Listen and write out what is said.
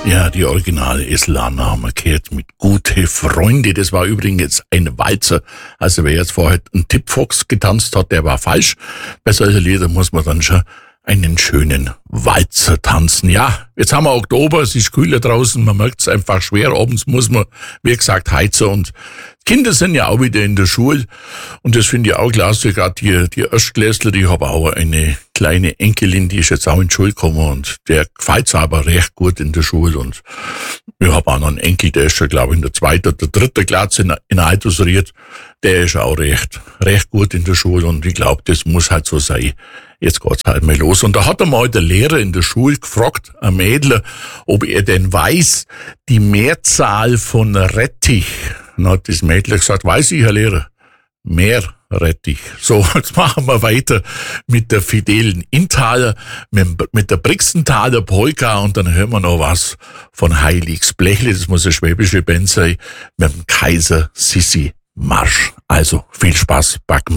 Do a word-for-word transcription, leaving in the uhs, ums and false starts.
Ja, die originale Eslana haben wir gehört mit Gute Freunde. Das war übrigens ein Walzer. Also wer jetzt vorher einen Tippfox getanzt hat, der war falsch. Bei solchen Liedern muss man dann schon einen schönen Walzer tanzen. Ja, jetzt haben wir Oktober, es ist kühler draußen, man merkt es einfach schwer. Abends muss man, wie gesagt, heizen. Und Kinder sind ja auch wieder in der Schule. Und das finde ich auch klasse. Gerade die, die Erstklässler, die haben auch eine kleine Enkelin, die ist jetzt auch in die Schule gekommen. Und der gefällt's aber recht gut in der Schule. Und ich habe auch noch einen Enkel, der ist schon, glaube ich, in der zweiten oder dritten Klasse in, in Altersried. Der ist auch recht, recht gut in der Schule. Und ich glaube, das muss halt so sein. Jetzt geht's halt mal los. Und da hat einmal der Lehrer in der Schule gefragt, ein Mädel, ob er denn weiß, die Mehrzahl von Rettich. Dann hat das Mädel gesagt, weiß ich, Herr Lehrer, Meerrettich. So, jetzt machen wir weiter mit der fidelen Intaler, mit, mit der Brixenthaler Polka und dann hören wir noch was von Heiligs Blechle, das muss eine schwäbische Band sein, mit dem Kaiser Sissi Marsch. Also, viel Spaß, Backmann.